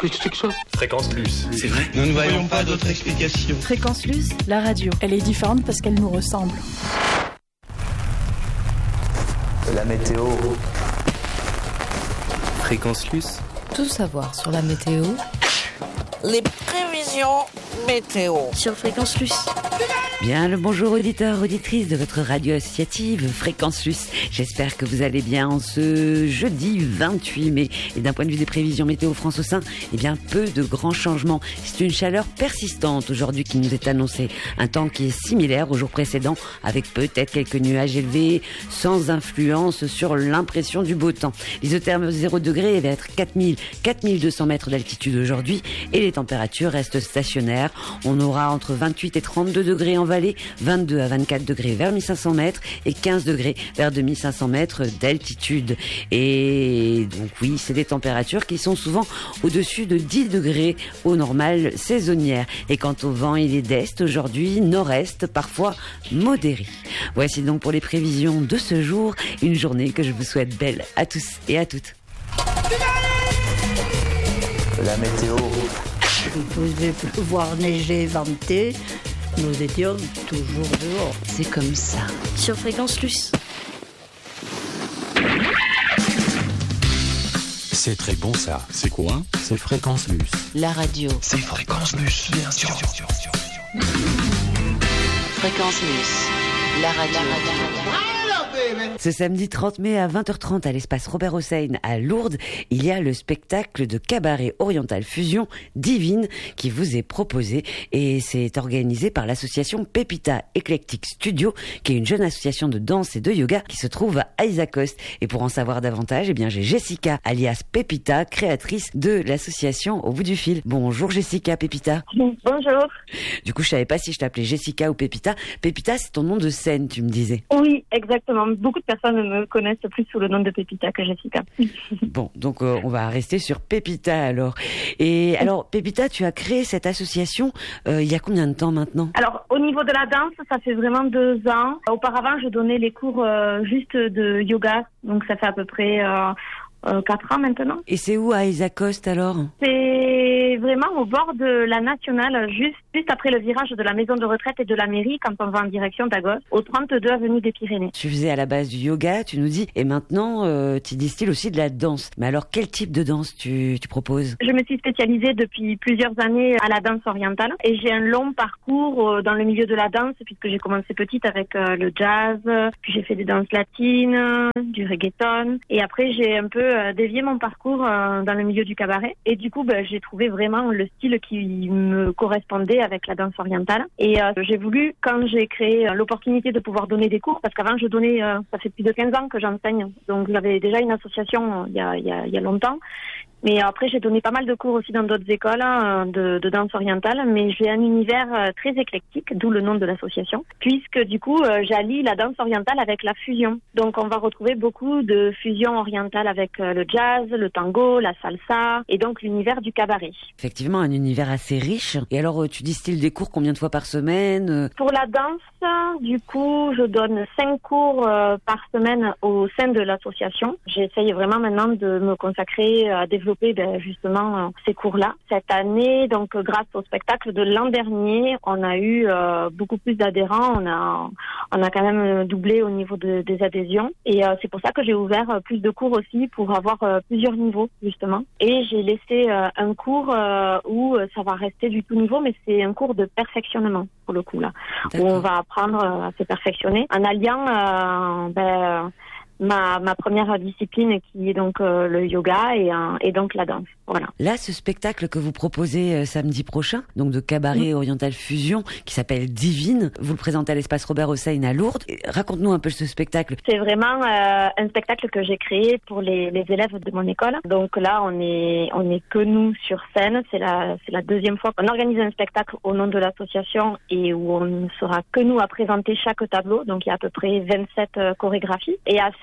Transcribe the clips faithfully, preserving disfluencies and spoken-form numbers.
t'explique ça. Fréquence Plus. C'est vrai. Nous ne voyons pas d'autre explication. Fréquence Plus, la radio. Elle est différente parce qu'elle nous ressemble. La météo. Fréquence Plus. Tout savoir sur la météo. Les prévisions météo sur Fréquence Plus. Bien le bonjour auditeurs, auditrices de votre radio associative Fréquence Plus. J'espère que vous allez bien en ce jeudi vingt-huit mai. Et d'un point de vue des prévisions météo France au sein, eh bien peu de grands changements. C'est une chaleur persistante aujourd'hui qui nous est annoncée. Un temps qui est similaire au jour précédent, avec peut-être quelques nuages élevés, sans influence sur l'impression du beau temps. L'isotherme zéro degré va être quatre mille, quatre mille deux cents mètres d'altitude aujourd'hui et les températures restent stationnaires. On aura entre vingt-huit et trente-deux degrés en vallée, vingt-deux à vingt-quatre degrés vers mille cinq cents mètres et quinze degrés vers deux mille cinq cents mètres d'altitude. Et donc oui, c'est des températures qui sont souvent au-dessus de dix degrés au normal saisonnière. Et quant au vent, il est d'est aujourd'hui, nord-est, parfois modéré. Voici donc pour les prévisions de ce jour, une journée que je vous souhaite belle à tous et à toutes. La météo. Il pouvait pleuvoir, neiger, venter. Nous étions toujours dehors. C'est comme ça. Sur Fréquence Plus. C'est très bon ça. C'est quoi? C'est Fréquence Plus. La radio. C'est Fréquence Plus, bien sûr. Fréquence Plus. La radio. Ce samedi trente mai à vingt heures trente à l'espace Robert Hossein à Lourdes, il y a le spectacle de cabaret oriental fusion Divine qui vous est proposé et c'est organisé par l'association Pepita Eclectic Studio qui est une jeune association de danse et de yoga qui se trouve à Isacoste. Et pour en savoir davantage, eh bien j'ai Jessica alias Pepita, créatrice de l'association Au bout du fil. Bonjour Jessica Pepita. Bonjour. Du coup, je savais pas si je t'appelais Jessica ou Pepita. Pepita, c'est ton nom de scène, tu me disais. Oui, exactement. Beaucoup de personnes me connaissent plus sous le nom de Pepita que Jessica. Bon, donc euh, on va rester sur Pepita alors. Et alors, Pepita, tu as créé cette association euh, il y a combien de temps maintenant? Alors, au niveau de la danse, ça fait vraiment deux ans. Auparavant, je donnais les cours euh, juste de yoga, donc ça fait à peu près euh, euh, quatre ans maintenant. Et c'est où à Isacoste alors? C'est vraiment au bord de la nationale, juste, juste après le virage de la maison de retraite et de la mairie, quand on va en direction d'Agos, au trente-deux avenue des Pyrénées. Tu faisais à la base du yoga, tu nous dis, et maintenant euh, tu distilles aussi de la danse. Mais alors quel type de danse tu, tu proposes? Je me suis spécialisée depuis plusieurs années à la danse orientale et j'ai un long parcours euh, dans le milieu de la danse puisque j'ai commencé petite avec euh, le jazz, puis j'ai fait des danses latines, du reggaeton et après j'ai un peu euh, dévié mon parcours euh, dans le milieu du cabaret et du coup ben, j'ai trouvé vraiment le style qui me correspondait avec la danse orientale. Et euh, j'ai voulu, quand j'ai créé euh, l'opportunité de pouvoir donner des cours, parce qu'avant je donnais, euh, ça fait plus de quinze ans que j'enseigne, donc j'avais déjà une association euh, il y a, il y a, il y a longtemps. Mais après, j'ai donné pas mal de cours aussi dans d'autres écoles hein, de, de danse orientale, mais j'ai un univers euh, très éclectique, d'où le nom de l'association, puisque du coup, euh, j'allie la danse orientale avec la fusion. Donc, on va retrouver beaucoup de fusion orientale avec euh, le jazz, le tango, la salsa, et donc l'univers du cabaret. Effectivement, un univers assez riche. Et alors, tu distilles des cours combien de fois par semaine? Pour la danse, du coup, je donne cinq cours euh, par semaine au sein de l'association. J'essaye vraiment maintenant de me consacrer à développer Ben justement euh, ces cours-là. Cette année, donc euh, grâce au spectacle de l'an dernier, on a eu euh, beaucoup plus d'adhérents. On a, on a quand même doublé au niveau de, des adhésions. Et euh, c'est pour ça que j'ai ouvert euh, plus de cours aussi pour avoir euh, plusieurs niveaux justement. Et j'ai laissé euh, un cours euh, où euh, ça va rester du tout niveau, mais c'est un cours de perfectionnement pour le coup là, où on va apprendre euh, à se perfectionner en alliant euh, ben, Ma, ma première discipline qui est donc euh, le yoga et, euh, et donc la danse. Voilà. Là, ce spectacle que vous proposez euh, samedi prochain, donc de cabaret mmh. oriental fusion, qui s'appelle Divine, vous le présentez à l'espace Robert Hossein à Lourdes. Et raconte-nous un peu ce spectacle. C'est vraiment euh, un spectacle que j'ai créé pour les, les élèves de mon école. Donc là, on est on est que nous sur scène. C'est la c'est la deuxième fois qu'on organise un spectacle au nom de l'association et où on ne sera que nous à présenter chaque tableau. Donc il y a à peu près vingt-sept euh, chorégraphies. Et à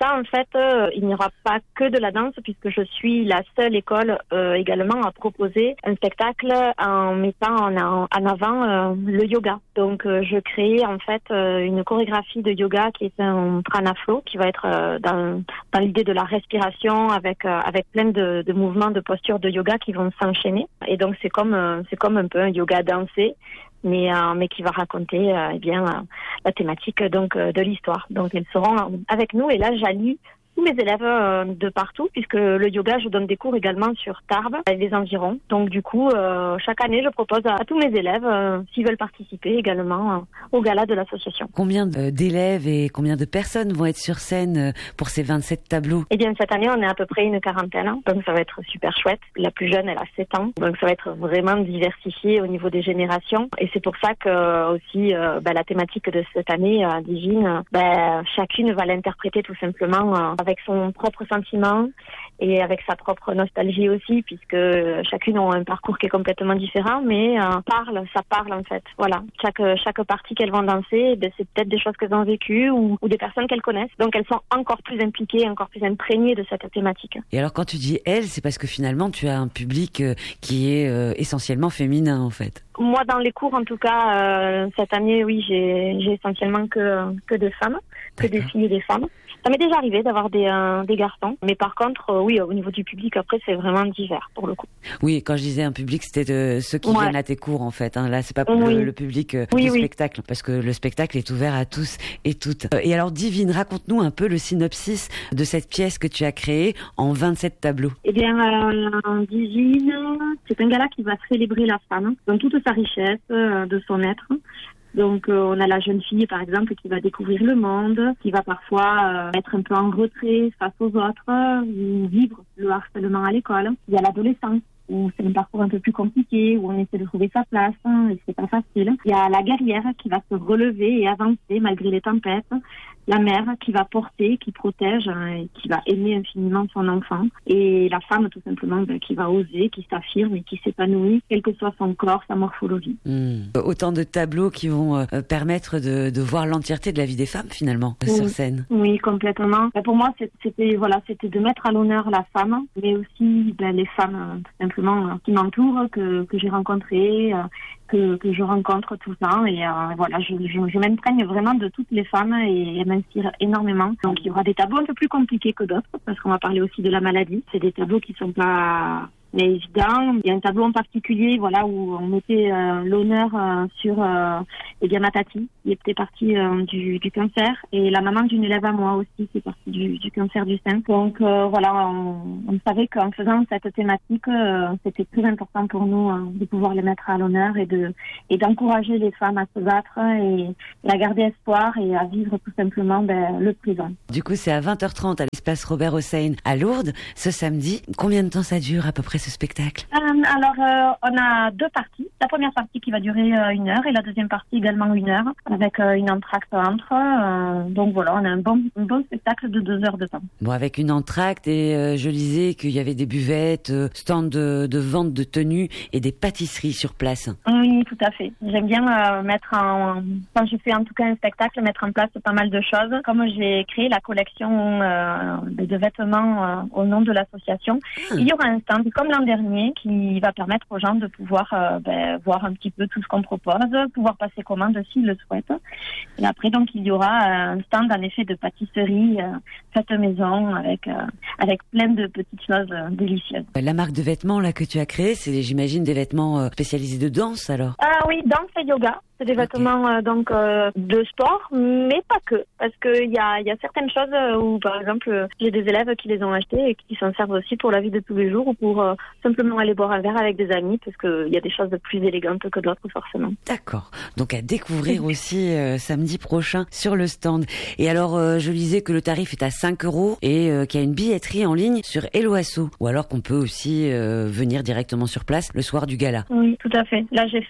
ça, en fait, euh, il n'y aura pas que de la danse puisque je suis la seule école euh, également à proposer un spectacle en mettant en, en, en avant euh, le yoga. Donc, euh, je crée en fait euh, une chorégraphie de yoga qui est un prana flow qui va être euh, dans, dans l'idée de la respiration avec euh, avec plein de, de mouvements, de postures de yoga qui vont s'enchaîner. Et donc, c'est comme euh, c'est comme un peu un yoga dansé, mais euh, mais qui va raconter euh, eh bien euh, la thématique donc euh, de l'histoire. Donc, elles seront avec nous et là, j'allie tous mes élèves euh, de partout, puisque le yoga, je donne des cours également sur Tarbes et les environs. Donc du coup, euh, chaque année, je propose à, à tous mes élèves, euh, s'ils veulent participer également, euh, au gala de l'association. Combien d'élèves et combien de personnes vont être sur scène pour ces vingt-sept tableaux? Eh bien, cette année, on est à peu près une quarantaine, donc ça va être super chouette. La plus jeune, elle a sept ans, donc ça va être vraiment diversifié au niveau des générations. Et c'est pour ça que aussi, euh, bah, la thématique de cette année, euh, Divine, bah, chacune va l'interpréter tout simplement euh, avec son propre sentiment et avec sa propre nostalgie aussi, puisque chacune a un parcours qui est complètement différent, mais euh, parle, ça parle en fait. Voilà, chaque chaque partie qu'elles vont danser, ben, c'est peut-être des choses qu'elles ont vécues ou, ou des personnes qu'elles connaissent. Donc elles sont encore plus impliquées, encore plus imprégnées de cette thématique. Et alors quand tu dis elles, c'est parce que finalement tu as un public euh, qui est euh, essentiellement féminin en fait. Moi, dans les cours, en tout cas, euh, cette année, oui, j'ai, j'ai essentiellement que que des femmes, que des filles et des femmes. Ça m'est déjà arrivé d'avoir des, euh, des garçons, mais par contre, euh, oui, au niveau du public, après, c'est vraiment divers pour le coup. Oui, quand je disais un public, c'était de ceux qui ouais. viennent à tes cours, en fait. Hein. Là, c'est pas pour oui. le, le public euh, oui, du oui. spectacle, parce que le spectacle est ouvert à tous et toutes. Et alors, Divine, raconte-nous un peu le synopsis de cette pièce que tu as créée en vingt-sept tableaux. Eh bien, euh, Divine, c'est un gala qui va célébrer la femme dans toute sa richesse euh, de son être. Donc euh, on a la jeune fille par exemple qui va découvrir le monde, qui va parfois euh, être un peu en retrait face aux autres, euh, ou vivre le harcèlement à l'école. Il y a l'adolescence où c'est un parcours un peu plus compliqué, où on essaie de trouver sa place, hein, et c'est pas facile. Il y a la guerrière qui va se relever et avancer malgré les tempêtes. La mère qui va porter, qui protège, hein, et qui va aimer infiniment son enfant. Et la femme, tout simplement, ben, qui va oser, qui s'affirme et qui s'épanouit, quel que soit son corps, sa morphologie. Mmh. Autant de tableaux qui vont euh, permettre de, de voir l'entièreté de la vie des femmes, finalement, oui. sur scène. Oui, complètement. Ben, pour moi, c'était, voilà, c'était de mettre à l'honneur la femme, mais aussi ben, les femmes, euh, tout simplement, euh, qui m'entourent, que, que j'ai rencontrées, euh, que, que je rencontre tout le temps. Et euh, voilà, je, je, je m'imprègne vraiment de toutes les femmes et elles m'inspirent énormément. Donc il y aura des tableaux un peu plus compliqués que d'autres, parce qu'on va parler aussi de la maladie. C'est des tableaux qui sont pas... mais évident. Il y a un tableau en particulier, voilà, où on mettait euh, l'honneur euh, sur euh, eh bien ma tati, qui était partie euh, du, du cancer, et la maman d'une élève à moi aussi, qui est partie du, du cancer du sein. Donc euh, voilà, on, on savait qu'en faisant cette thématique, euh, c'était très important pour nous euh, de pouvoir les mettre à l'honneur et de et d'encourager les femmes à se battre et, et à garder espoir et à vivre tout simplement ben, le présent. Du coup, c'est à vingt heures trente à l'espace Robert Hossein à Lourdes ce samedi. Combien de temps ça dure à peu près ce spectacle? euh, Alors, euh, on a deux parties. La première partie qui va durer euh, une heure et la deuxième partie également une heure, avec euh, une entracte entre. Euh, donc voilà, on a un bon, un bon spectacle de deux heures de temps. Bon, avec une entracte et euh, je lisais qu'il y avait des buvettes, euh, stands de, de vente de tenues et des pâtisseries sur place. Oui, tout à fait. J'aime bien euh, mettre en, quand je fais en tout cas un spectacle, mettre en place pas mal de choses. Comme j'ai créé la collection euh, de, de vêtements euh, au nom de l'association, ah. il y aura un stand comme l'an dernier qui va permettre aux gens de pouvoir euh, ben, voir un petit peu tout ce qu'on propose, pouvoir passer commande s'ils le souhaitent. Et après, donc, il y aura un stand en effet de pâtisserie euh, faite maison avec euh, avec plein de petites choses euh, délicieuses. La marque de vêtements là que tu as créée, c'est j'imagine des vêtements euh, spécialisés de danse alors? Ah oui, danse et yoga. C'est des vêtements okay. euh, donc euh, de sport, mais pas que, parce que il y a il y a certaines choses où par exemple j'ai des élèves qui les ont achetés et qui s'en servent aussi pour la vie de tous les jours ou pour euh, simplement aller boire un verre avec des amis, parce que il y a des choses plus élégantes que d'autres forcément. D'accord. Donc à découvrir aussi euh, samedi prochain sur le stand. Et alors euh, je lisais que le tarif est à cinq euros et euh, qu'il y a une billetterie en ligne sur Helloasso, ou alors qu'on peut aussi euh, venir directement sur place le soir du gala. Oui, tout à fait. Là j'ai fait une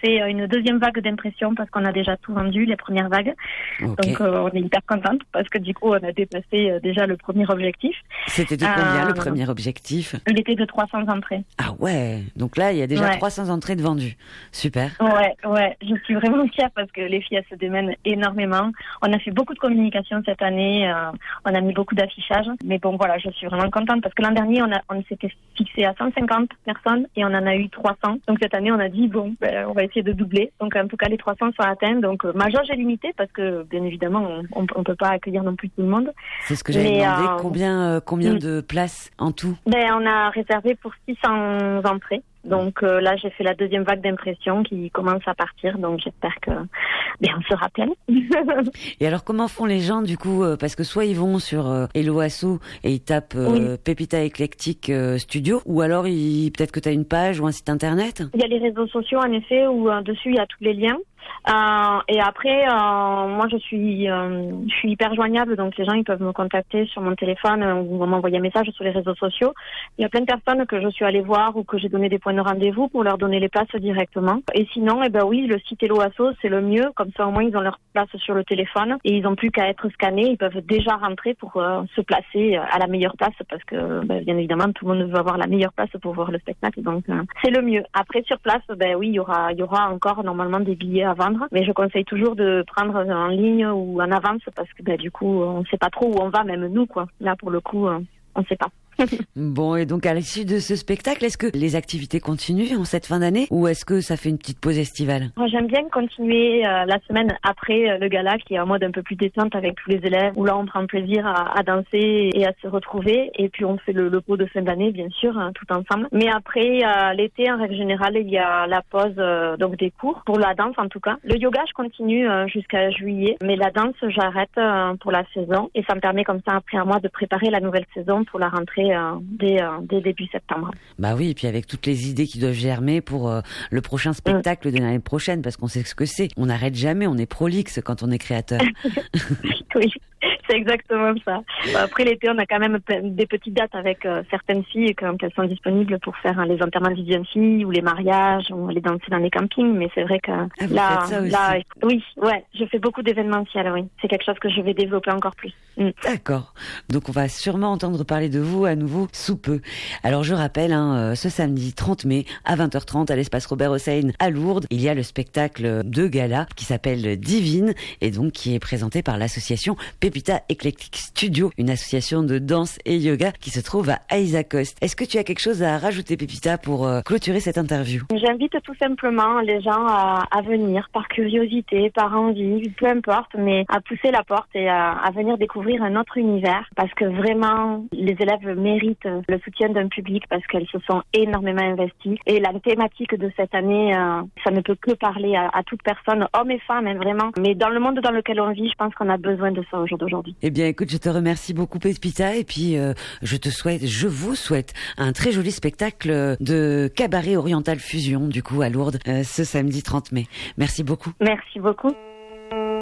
deuxième vague d'impression parce qu'on a déjà tout vendu, les premières vagues. Okay. Donc euh, on est hyper contente parce que du coup on a dépassé euh, déjà le premier objectif. C'était de combien euh, le premier objectif? Il était de trois cents entrées. Ah ouais, donc là il y a déjà ouais. trois cents entrées de vendues. Super. Ouais, ouais, je suis vraiment fière parce que les filles elles se démènent énormément. On a fait beaucoup de communication cette année, euh, on a mis beaucoup d'affichage. Mais bon voilà, je suis vraiment contente parce que l'an dernier on, a, on s'était fixé à cent cinquante personnes et on en a eu trois cents. Donc cette année on a dit bon, ben, on va essayer de doubler. Donc en tout cas les trois cents sont atteints. Donc euh, ma jauge est limitée parce que bien évidemment on ne peut pas accueillir non plus tout le monde. C'est ce que j'avais Mais, demandé. Euh, combien euh, combien mm. de places en tout? Ben on a réservé pour six cents entrées. Donc euh, là, j'ai fait la deuxième vague d'impression qui commence à partir. Donc j'espère que bien on sera pleine. Et alors, comment font les gens du coup euh, parce que soit ils vont sur euh, Hello Asso et ils tapent euh, oui. Pépita Eclectic euh, Studio, ou alors ils, peut-être que tu as une page ou un site internet. Il y a les réseaux sociaux en effet où euh, dessus il y a tous les liens. Euh, et après, euh, moi je suis, euh, je suis hyper joignable, donc les gens ils peuvent me contacter sur mon téléphone euh, ou m'envoyer un message sur les réseaux sociaux. Il y a plein de personnes que je suis allée voir ou que j'ai donné des points de rendez-vous pour leur donner les places directement. Et sinon, eh ben oui, le site Hello Asso c'est le mieux, comme ça au moins ils ont leur place sur le téléphone et ils n'ont plus qu'à être scannés, ils peuvent déjà rentrer pour euh, se placer à la meilleure place parce que ben, bien évidemment tout le monde veut avoir la meilleure place pour voir le spectacle, donc euh, c'est le mieux. Après sur place, ben oui, il y aura, il y aura encore normalement des billets à vendre, mais je conseille toujours de prendre en ligne ou en avance parce que ben, du coup on ne sait pas trop où on va, même nous quoi. Là pour le coup on ne sait pas. Bon, et donc à l'issue de ce spectacle, est-ce que les activités continuent en cette fin d'année ou est-ce que ça fait une petite pause estivale? Moi, j'aime bien continuer euh, la semaine après euh, le gala qui est un mode un peu plus détente avec tous les élèves où là on prend plaisir à, à danser et à se retrouver et puis on fait le, le pot de fin d'année bien sûr hein, tout ensemble. Mais après euh, l'été en règle générale il y a la pause euh, donc des cours pour la danse en tout cas. Le yoga je continue euh, jusqu'à juillet mais la danse j'arrête euh, pour la saison et ça me permet comme ça après un mois de préparer la nouvelle saison pour la rentrée Euh, dès, euh, dès début septembre. Bah oui, et puis avec toutes les idées qui doivent germer pour euh, le prochain spectacle mmh. de l'année prochaine, parce qu'on sait ce que c'est. On n'arrête jamais, on est prolixe quand on est créateur. Oui, c'est exactement ça. Après l'été, on a quand même des petites dates avec euh, certaines filles quand elles sont disponibles pour faire hein, les enterrements de jeunes filles ou les mariages, ou aller danser dans les campings. Mais c'est vrai que ah, là, ça aussi. là, oui, ouais, je fais beaucoup d'événementiels. Oui, c'est quelque chose que je vais développer encore plus. Mm. D'accord. Donc on va sûrement entendre parler de vous à nouveau sous peu. Alors je rappelle, hein, ce samedi trente mai à vingt heures trente à l'espace Robert Hossein à Lourdes, il y a le spectacle de gala qui s'appelle Divine et donc qui est présenté par l'association Pépita Eclectic Studio, une association de danse et yoga qui se trouve à Aïza-Coste. Est-ce que tu as quelque chose à rajouter, Pépita, pour euh, clôturer cette interview? J'invite tout simplement les gens à, à venir par curiosité, par envie, peu importe, mais à pousser la porte et à, à venir découvrir un autre univers parce que vraiment les élèves méritent le soutien d'un public parce qu'elles se sont énormément investies et la thématique de cette année, euh, ça ne peut que parler à, à toute personne, hommes et femmes, hein, vraiment. Mais dans le monde dans lequel on vit, je pense qu'on a besoin de ça aujourd'hui. Eh bien, écoute, je te remercie beaucoup, Pépita, et puis euh, je te souhaite, je vous souhaite un très joli spectacle de cabaret oriental fusion, du coup, à Lourdes, euh, ce samedi trente mai. Merci beaucoup. Merci beaucoup.